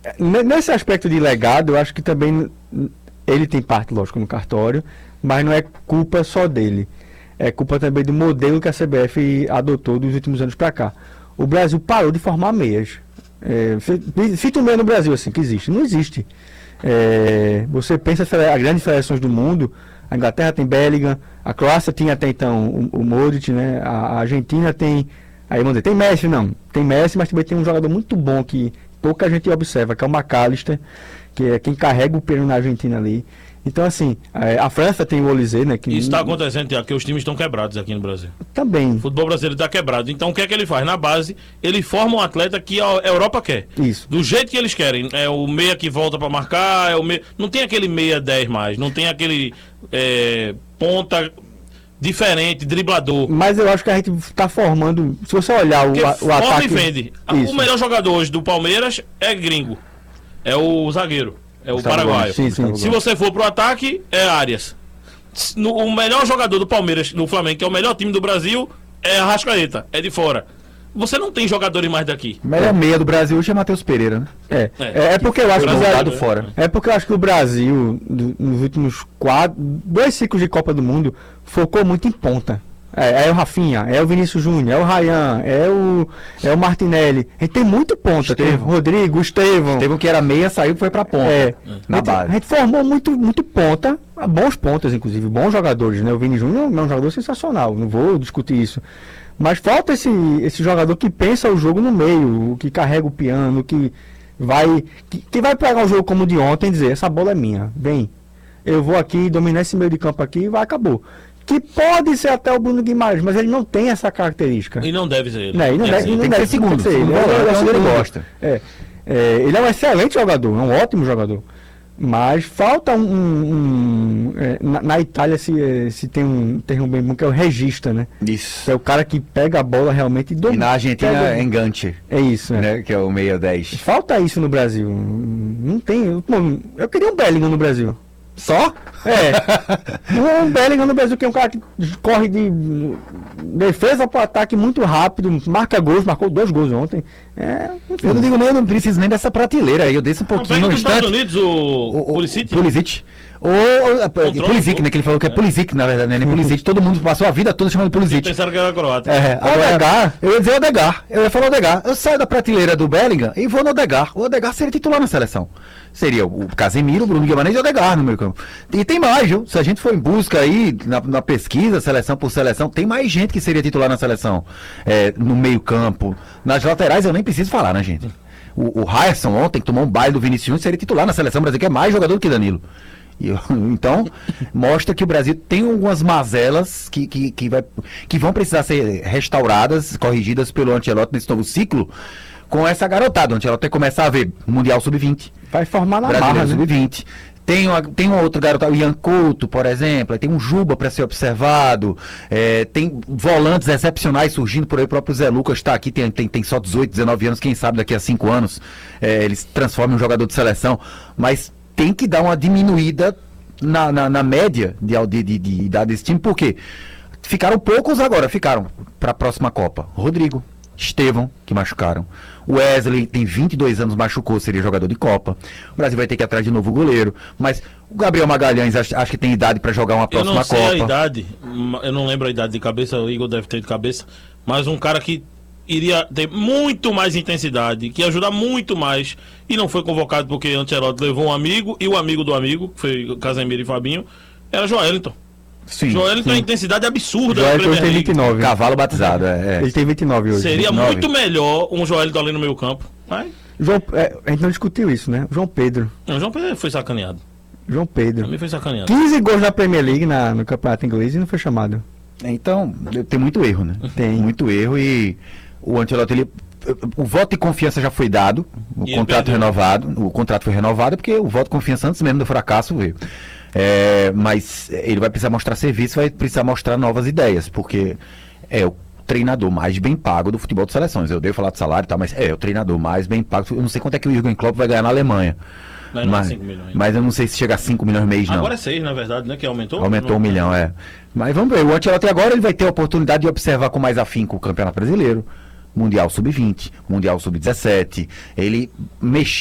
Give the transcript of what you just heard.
Nesse aspecto de legado, eu acho que também ele tem parte, lógico, no cartório, mas não é culpa só dele. É culpa também do modelo que a CBF adotou dos últimos anos para cá. O Brasil parou de formar meias. Cita um meia no Brasil, assim, que existe. Não existe. Você pensa as grandes seleções do mundo, a Inglaterra tem Bellingham, a Croácia tinha até então o Modric, né? A Argentina tem... Aí vamos dizer, tem Messi? Não. Tem Messi, mas também tem um jogador muito bom que pouca gente observa, que é o McAllister, que é quem carrega o pênalti na Argentina ali. Então, assim, a França tem o Olysée, né? Que isso está acontecendo, Tiago, que os times estão quebrados aqui no Brasil. Também. O futebol brasileiro está quebrado. Então, o que é que ele faz? Na base, ele forma um atleta que a Europa quer. Isso. Do jeito que eles querem. É o meia que volta para marcar, não tem aquele meia 10 mais, não tem aquele ponta diferente, driblador. Mas eu acho que a gente está formando... Se você olhar o ataque... e vende. O melhor jogador hoje do Palmeiras é gringo. É o zagueiro. É o paraguaio. Sim. Se você for pro ataque, é Arias. O melhor jogador do Palmeiras, do Flamengo, que é o melhor time do Brasil, é Arrascaeta. É de fora. Você não tem jogadores mais daqui. O melhor meia do Brasil hoje é Matheus Pereira, né? É porque eu acho que fora. É porque eu acho que o Brasil, nos últimos 2 ciclos de Copa do Mundo, focou muito em ponta. É o Rafinha, é o Vinícius Júnior, é o Ryan, é o Martinelli. A gente tem muito ponta. Tem o Rodrigo, o Estevão. Estevão que era meia, saiu e foi pra ponta. Na base. A gente formou muito ponta, bons pontas, inclusive, bons jogadores, né? O Vini Júnior é um jogador sensacional, não vou discutir isso. Mas falta esse jogador que pensa o jogo no meio, que carrega o piano, que vai pegar o jogo como o de ontem e dizer, essa bola é minha, vem, eu vou aqui, dominar esse meio de campo aqui e acabou. Que pode ser até o Bruno Guimarães, mas ele não tem essa característica. E não deve ser ele. Tem que ser segundo. Ele gosta. Ele é um excelente jogador, é um ótimo jogador. Mas falta na Itália se tem um termo bem bom que é o regista, né? Isso. É o cara que pega a bola realmente e domina. E na Argentina é Engante. É isso, né? Que é o meia 10. Falta isso no Brasil. Não tem. Eu queria um Bellingham no Brasil. Só? Um Bellingham no Brasil, que é um cara que corre de defesa para ataque muito rápido, marca gols, marcou 2 gols ontem. Eu não digo nem, eu não preciso nem dessa prateleira aí, eu desço um pouquinho no Estados Unidos, o Pulisic. Pulisic, né? Que ele falou que é Pulisic, na verdade, né? Pulisic, todo mundo passou a vida toda chamando Pulisic. Pensaram que era croata. Odegaard, eu ia dizer Odegaard. Eu ia falar Odegaard. Eu saio da prateleira do Bellingham e vou no Odegaard. O Odegaard seria titular na seleção. Seria o Casemiro, o Bruno Guimarães e o Odegaard no meio campo. E tem mais, viu? Se a gente for em busca aí, na pesquisa, seleção por seleção, tem mais gente que seria titular na seleção. No meio campo. Nas laterais eu nem preciso falar, né, gente? O Ryerson ontem, que tomou um baile do Vinícius Júnior, seria titular na seleção brasileira, que é mais jogador do que Danilo. Então, mostra que o Brasil tem algumas mazelas que vão precisar ser restauradas, corrigidas pelo Ancelotti nesse novo ciclo, com essa garotada. O Ancelotti vai começar a ver Mundial Sub-20. Vai formar na Brasileiro marra, Sub-20. Tem um outro garoto, o Ian Couto, por exemplo, tem um Juba para ser observado, tem volantes excepcionais surgindo por aí, o próprio Zé Lucas está aqui, tem só 18, 19 anos, quem sabe daqui a 5 anos eles transformam um jogador de seleção, mas tem que dar uma diminuída na média de idade desse time, porque ficaram poucos agora, ficaram para a próxima Copa. Rodrigo, Estevão, que machucaram. O Wesley tem 22 anos, machucou, seria jogador de Copa. O Brasil vai ter que ir atrás de novo goleiro. Mas o Gabriel Magalhães acho que tem idade para jogar uma próxima Copa. Eu não sei a idade, eu não lembro a idade de cabeça, o Igor deve ter de cabeça, mas um cara que iria ter muito mais intensidade, que ia ajudar muito mais, e não foi convocado porque Ancelotti levou um amigo, e o amigo do amigo, que foi Casemiro e Fabinho, era Joelinton. Sim, Joelinton tem intensidade absurda. Joelinton tem 29. Cavalo batizado, Ele tem 29 hoje. Seria 29. muito melhor um Joelinton ali no meio campo. Mas... a gente não discutiu isso, né? João Pedro. Não, João Pedro foi sacaneado. João Pedro. Também foi sacaneado. 15 gols na Premier League no campeonato inglês e não foi chamado. Então, tem muito erro, né? Tem muito erro e o Ancelotti, o voto de confiança já foi dado, o contrato foi renovado porque o voto de confiança antes mesmo do fracasso veio. Mas ele vai precisar mostrar serviço, vai precisar mostrar novas ideias, porque é o treinador mais bem pago do futebol de seleções. Eu devo falar de salário e tal, mas é o treinador mais bem pago. Eu não sei quanto é que o Jürgen Klopp vai ganhar na Alemanha. Não, 5 milhões. Mas eu não sei se chega a 5 milhões mês, não. Agora é 6, na verdade, né? Que aumentou? Aumentou 1 milhão, Mas vamos ver, o Ancelotti agora ele vai ter a oportunidade de observar com mais afinco o Campeonato Brasileiro, Mundial Sub-20, Mundial Sub-17. Ele mexeu